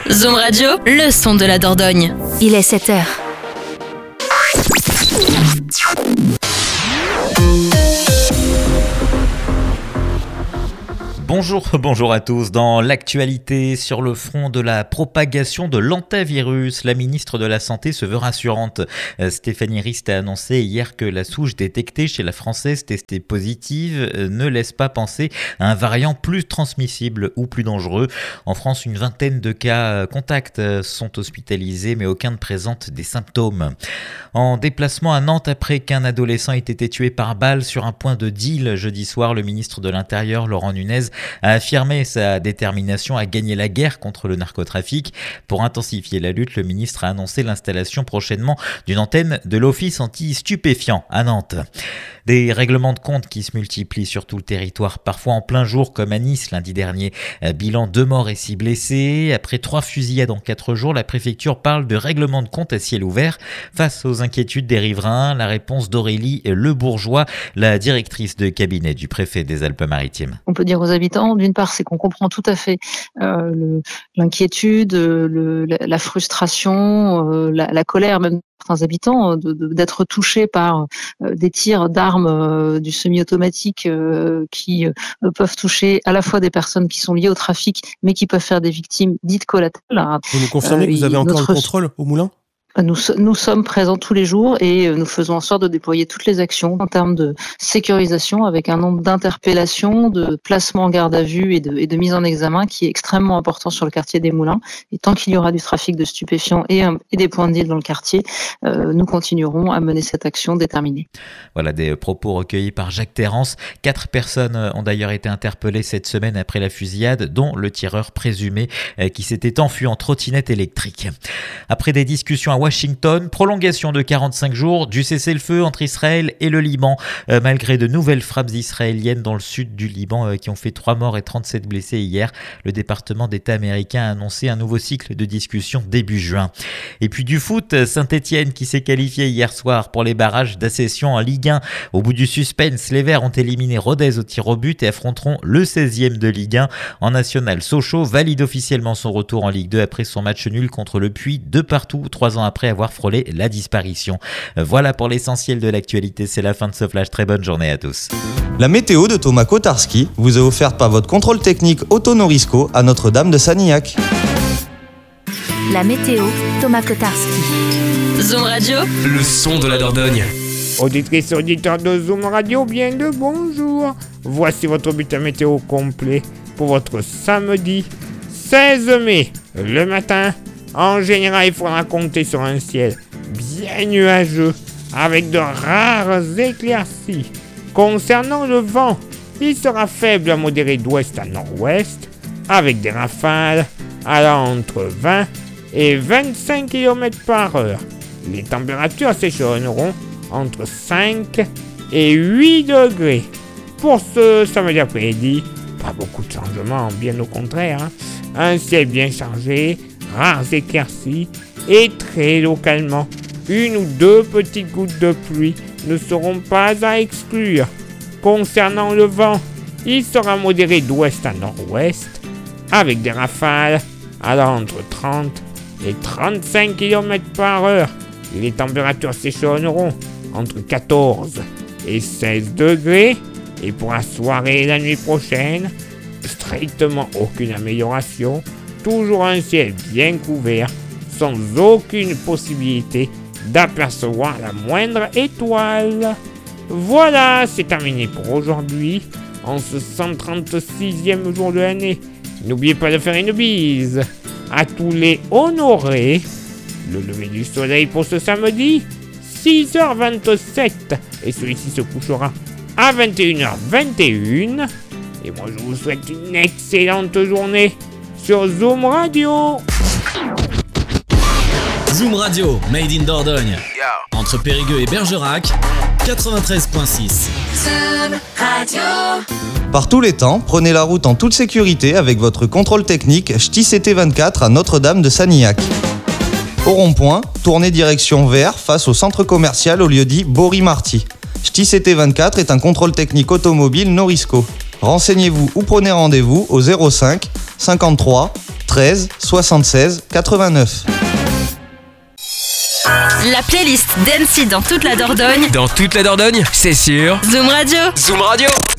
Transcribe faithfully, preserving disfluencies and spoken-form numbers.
Zoom Radio, le son de la Dordogne. Il est sept heures. Bonjour, bonjour à tous. Dans l'actualité, sur le front de la propagation de l'hantavirus, la ministre de la Santé se veut rassurante. Stéphanie Rist a annoncé hier que la souche détectée chez la Française testée positive ne laisse pas penser à un variant plus transmissible ou plus dangereux. En France, une vingtaine de cas contacts sont hospitalisés, mais aucun ne présente des symptômes. En déplacement à Nantes après qu'un adolescent ait été tué par balle sur un point de deal jeudi soir, le ministre de l'Intérieur, Laurent Nunez, a affirmé sa détermination à gagner la guerre contre le narcotrafic. Pour intensifier la lutte, le ministre a annoncé l'installation prochainement d'une antenne de l'Office anti-stupéfiants à Nantes. Des règlements de compte qui se multiplient sur tout le territoire, parfois en plein jour comme à Nice lundi dernier. Bilan deux morts et six blessés. Après trois fusillades en quatre jours, la préfecture parle de règlement de compte à ciel ouvert. Face aux inquiétudes des riverains, la réponse d'Aurélie Le Bourgeois, la directrice de cabinet du préfet des Alpes-Maritimes. On peut dire aux habitants, d'une part, c'est qu'on comprend tout à fait euh, le, l'inquiétude, le, la, la frustration, euh, la, la colère même de certains habitants de, de, d'être touchés par euh, des tirs d'armes euh, du semi-automatique euh, qui euh, peuvent toucher à la fois des personnes qui sont liées au trafic, mais qui peuvent faire des victimes dites collatérales. Vous nous confirmez euh, que vous avez encore notre... le contrôle au moulin ? Nous, nous sommes présents tous les jours et nous faisons en sorte de déployer toutes les actions en termes de sécurisation avec un nombre d'interpellations, de placements en garde à vue et de, et de mise en examen qui est extrêmement important sur le quartier des Moulins. Et tant qu'il y aura du trafic de stupéfiants et, et des points de deal dans le quartier, euh, nous continuerons à mener cette action déterminée. Voilà des propos recueillis par Jacques Terrance. Quatre personnes ont d'ailleurs été interpellées cette semaine après la fusillade, dont le tireur présumé qui s'était enfui en trottinette électrique. Après des discussions à Washington, prolongation de quarante-cinq jours du cessez-le-feu entre Israël et le Liban, euh, malgré de nouvelles frappes israéliennes dans le sud du Liban euh, qui ont fait trois morts et trente-sept blessés hier. Le département d'État américain a annoncé un nouveau cycle de discussion début juin. Et puis du foot, Saint-Étienne qui s'est qualifié hier soir pour les barrages d'accession en Ligue un. Au bout du suspense, les Verts ont éliminé Rodez au tir au but et affronteront le seizième de Ligue un. En national, Sochaux valide officiellement son retour en Ligue deux après son match nul contre le Puy de partout, trois ans après après avoir frôlé la disparition. Voilà pour l'essentiel de l'actualité, c'est la fin de ce flash. Très bonne journée à tous. La météo de Thomas Kotarski vous est offerte par votre contrôle technique Auto Norisco à Notre-Dame de Sanilhac. La météo, Thomas Kotarski. Zoom Radio, le son de la Dordogne. Auditrices et auditeurs de Zoom Radio, bien le bonjour. Voici votre bulletin météo complet pour votre samedi seize mai. Le matin, en général, il faudra compter sur un ciel bien nuageux avec de rares éclaircies. Concernant le vent, il sera faible à modéré d'ouest à nord-ouest avec des rafales allant entre vingt et vingt-cinq kilomètres par heure. Les températures s'échelonneront entre cinq et huit degrés. Pour ce samedi après-midi, pas beaucoup de changements, bien au contraire. Hein. Un ciel bien chargé, rares éclaircies et très localement, une ou deux petites gouttes de pluie ne seront pas à exclure. Concernant le vent, il sera modéré d'ouest à nord-ouest avec des rafales allant entre trente et trente-cinq kilomètres par heure. Les températures s'échelonneront entre quatorze et seize degrés et pour la soirée et la nuit prochaine, strictement aucune amélioration. Toujours un ciel bien couvert, sans aucune possibilité d'apercevoir la moindre étoile. Voilà, c'est terminé pour aujourd'hui, en ce cent trente-sixième jour de l'année. N'oubliez pas de faire une bise à tous les honorés. Le lever du soleil pour ce samedi, six heures vingt-sept, et celui-ci se couchera à vingt et une heures vingt et une. Et moi, je vous souhaite une excellente journée sur Zoom Radio. Zoom Radio, made in Dordogne. Entre Périgueux et Bergerac, quatre-vingt-treize virgule six. Zoom Radio. Par tous les temps, prenez la route en toute sécurité avec votre contrôle technique Ch'ti C T vingt-quatre à Notre-Dame de Sanilhac. Au rond-point, tournez direction vers face au centre commercial au lieu-dit Bory-Marty. Ch'ti C T vingt-quatre est un contrôle technique automobile Norisco. Renseignez-vous ou prenez rendez-vous au zéro cinq cinquante-trois treize soixante-seize quatre-vingt-neuf. La playlist d'Annecy dans toute la Dordogne. Dans toute la Dordogne, c'est sûr. Zoom Radio. Zoom Radio.